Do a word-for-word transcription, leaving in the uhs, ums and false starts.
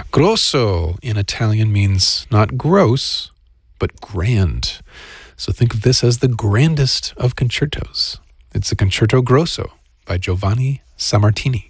Grosso in Italian means not gross, but grand. So think of this as the grandest of concertos. It's a Concerto Grosso by Giovanni Sammartini.